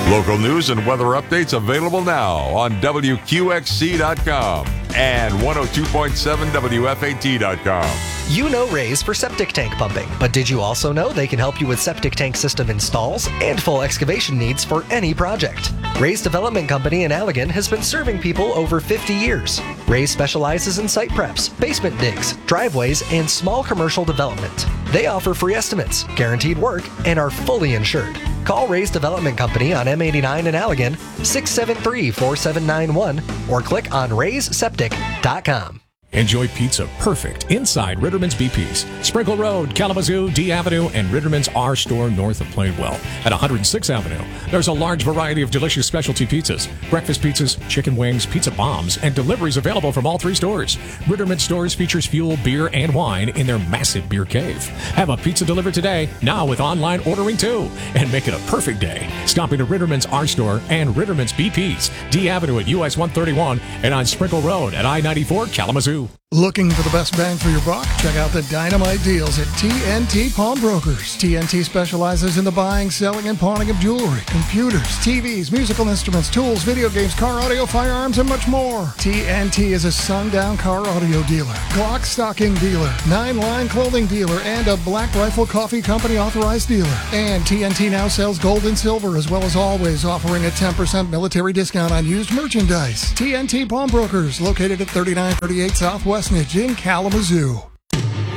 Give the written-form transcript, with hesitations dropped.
Local news and weather updates available now on WQXC.com and 102.7 WFAT.com. You know Rays for septic tank pumping, but did you also know they can help you with septic tank system installs and full excavation needs for any project? Rays Development Company in Allegan has been serving people over 50 years. Rays specializes in site preps, basement digs, driveways, and small commercial development. They offer free estimates, guaranteed work, and are fully insured. Call Rays Development Company on M89 in Allegan, 673-4791, or click on raysseptic.com. Enjoy pizza perfect inside Ritterman's BP's. Sprinkle Road, Kalamazoo, D Avenue, and Ritterman's R Store north of Plainwell. At 106th Avenue, there's a large variety of delicious specialty pizzas, breakfast pizzas, chicken wings, pizza bombs, and deliveries available from all three stores. Ritterman's stores features fuel, beer, and wine in their massive beer cave. Have a pizza delivered today, now with online ordering too, and make it a perfect day. Stop into Ritterman's R Store and Ritterman's BP's, D Avenue at US 131, and on Sprinkle Road at I-94 Kalamazoo. Looking for the best bang for your buck? Check out the dynamite deals at TNT Pawnbrokers. TNT specializes in the buying, selling, and pawning of jewelry, computers, TVs, musical instruments, tools, video games, car audio, firearms, and much more. TNT is a sundown car audio dealer, Glock stocking dealer, 9-line clothing dealer, and a Black Rifle Coffee Company authorized dealer. And TNT now sells gold and silver, as well as always offering a 10% military discount on used merchandise. TNT Pawnbrokers, located at 3938 Southwest Nidge in Kalamazoo.